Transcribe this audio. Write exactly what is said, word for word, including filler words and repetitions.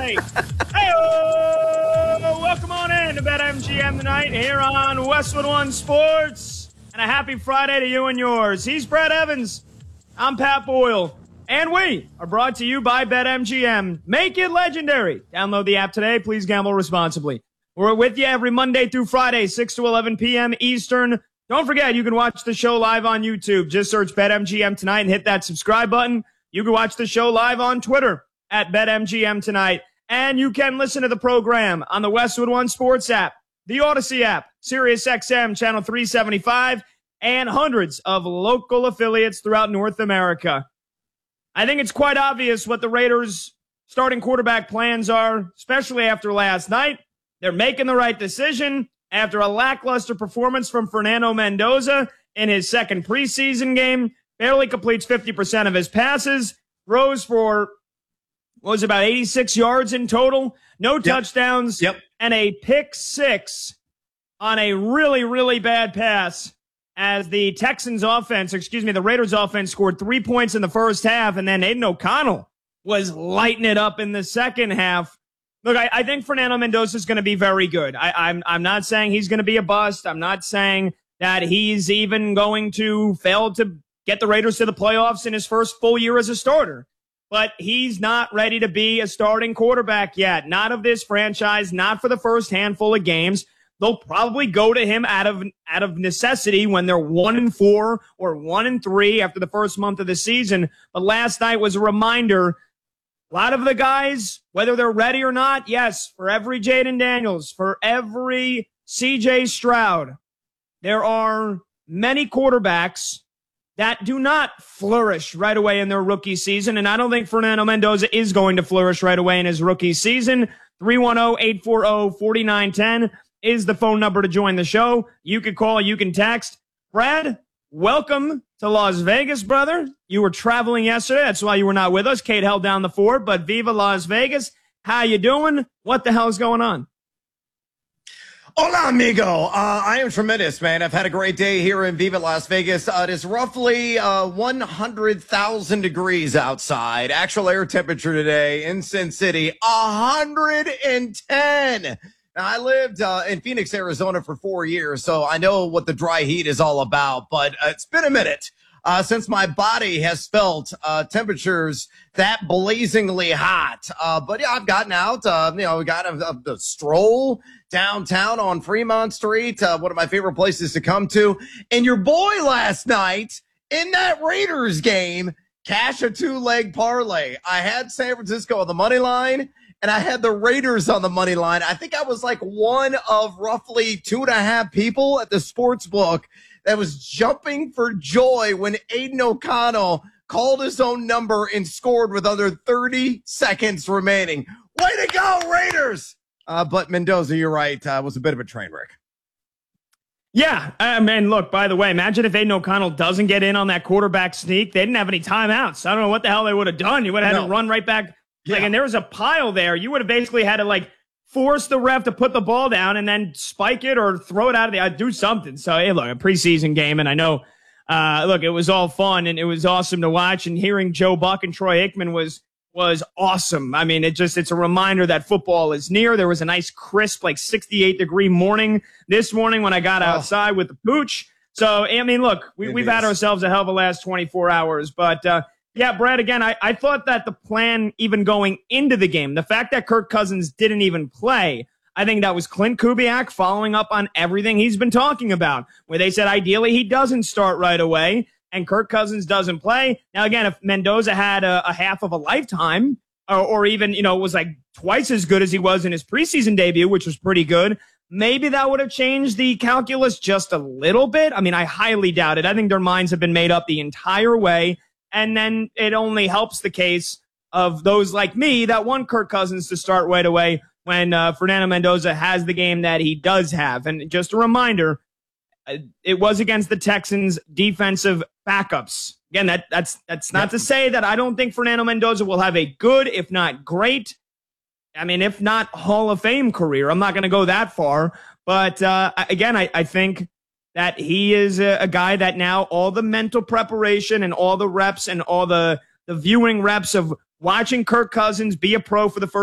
Friday. Hey, welcome on in to BetMGM tonight here on Westwood One Sports. And a happy Friday to you and yours. He's Brad Evans. I'm Pat Boyle. And we are brought to you by BetMGM. Make it legendary. Download the app today. Please gamble responsibly. We're with you every Monday through Friday, six to eleven p.m. Eastern. Don't forget, you can watch the show live on YouTube. Just search BetMGM Tonight and hit that subscribe button. You can watch the show live on Twitter at BetMGM Tonight. And you can listen to the program on the Westwood One Sports app, the Odyssey app, SiriusXM Channel three seventy-five, and hundreds of local affiliates throughout North America. I think it's quite obvious what the Raiders' starting quarterback plans are, especially after last night. They're making the right decision after a lackluster performance from Fernando Mendoza in his second preseason game. Barely completes fifty percent of his passes. Throws for, what was it, about eighty-six yards in total. No yep. touchdowns. Yep. And a pick six on a really, really bad pass as the Texans offense, excuse me, the Raiders offense scored three points in the first half, and then Aiden O'Connell was lighting it up in the second half. Look, I, I think Fernando Mendoza is going to be very good. I, I'm, I'm not saying he's going to be a bust. I'm not saying that he's even going to fail to get the Raiders to the playoffs in his first full year as a starter. But he's not ready to be a starting quarterback yet. Not of this franchise, not for the first handful of games. They'll probably go to him out of out of necessity when they're one and four or one and three after the first month of the season. But last night was a reminder. A lot of the guys, whether they're ready or not, yes, for every Jaden Daniels, for every C J Stroud, there are many quarterbacks that do not flourish right away in their rookie season, and I don't think Fernando Mendoza is going to flourish right away in his rookie season. three one zero, eight four zero, four nine one zero is the phone number to join the show. You can call, you can text. Brad, welcome to Las Vegas, brother. You were traveling yesterday. That's why you were not with us. Kate held down the fort, but Viva Las Vegas. How you doing? What the hell's going on? Hola, amigo. Uh, I am tremendous, man. I've had a great day here in Viva Las Vegas. Uh, it is roughly uh, one hundred thousand degrees outside. Actual air temperature today in Sin City, one hundred ten. Now, I lived uh, in Phoenix, Arizona for four years, so I know what the dry heat is all about, but uh, it's been a minute uh, since my body has felt uh, temperatures that blazingly hot. Uh, but, yeah, I've gotten out. Uh, you know, we got a, a, a stroll downtown on Fremont Street, uh, one of my favorite places to come to. And your boy last night in that Raiders game, cash a two-leg parlay. I had San Francisco on the money line, and I had the Raiders on the money line. I think I was like one of roughly two and a half people at the sports book that was jumping for joy when Aiden O'Connell called his own number and scored with under thirty seconds remaining. Way to go, Raiders! Uh, but Mendoza, you're right, uh, was a bit of a train wreck. Yeah, I mean, look, by the way, imagine if Aiden O'Connell doesn't get in on that quarterback sneak. They didn't have any timeouts. I don't know what the hell they would have done. You would have had no. to run right back. Yeah. Like, and there was a pile there. You would have basically had to, like, force the ref to put the ball down and then spike it or throw it out of the, uh, do something. So, hey, look, a preseason game, and I know, uh, look, it was all fun, and it was awesome to watch, and hearing Joe Buck and Troy Aikman was was awesome. I mean, it just, it's a reminder that football is near. There was a nice crisp, like sixty-eight degree morning this morning when I got oh. outside with the pooch. So, I mean, look, we, we've is. had ourselves a hell of a last twenty-four hours, but, uh, yeah, Brad, again, I, I thought that the plan even going into the game, the fact that Kirk Cousins didn't even play, I think that was Clint Kubiak following up on everything he's been talking about, where they said ideally he doesn't start right away and Kirk Cousins doesn't play. Now, again, if Mendoza had a, a half of a lifetime or, or even, you know, was like twice as good as he was in his preseason debut, which was pretty good, maybe that would have changed the calculus just a little bit. I mean, I highly doubt it. I think their minds have been made up the entire way. And then it only helps the case of those like me that want Kirk Cousins to start right away when uh, Fernando Mendoza has the game that he does have. And just a reminder, uh, it was against the Texans' defensive backups. Again, that that's that's not to say that I don't think Fernando Mendoza will have a good, if not great, I mean, if not Hall of Fame career. I'm not going to go that far. But uh, again, I, I think that he is a, a guy that now all the mental preparation and all the reps and all the, the viewing reps of watching Kirk Cousins be a pro for the first